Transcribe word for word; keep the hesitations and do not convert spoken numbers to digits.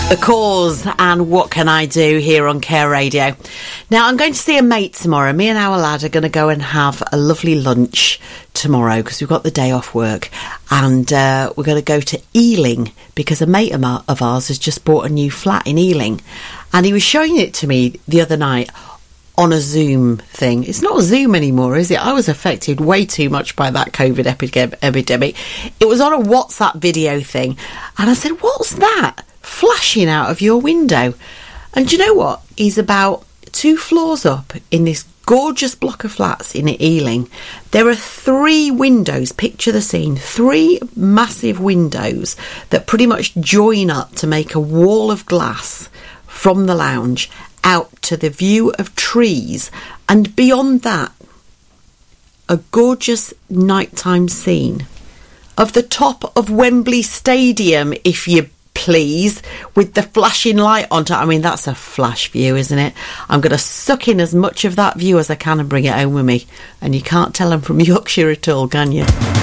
The Cause and What Can I Do here on Care Radio. Now, I'm going to see a mate tomorrow. Me and our lad are going to go and have a lovely lunch tomorrow because we've got the day off work, and uh, we're going to go to Ealing because a mate of ours has just bought a new flat in Ealing, and he was showing it to me the other night on a Zoom thing. It's not Zoom anymore, is it? I was affected way too much by that COVID epi- epidemic. It was on a WhatsApp video thing, and I said, what's that flashing out of your window? And do you know what? He's about two floors up in this gorgeous block of flats in Ealing. There are three windows, picture the scene, three massive windows that pretty much join up to make a wall of glass from the lounge out to the view of trees, and beyond that, a gorgeous nighttime scene of the top of Wembley Stadium, if you please, with the flashing light on top. I mean, that's a flash view, isn't it? I'm going to suck in as much of that view as I can and bring it home with me. And you can't tell I'm from Yorkshire at all, can you?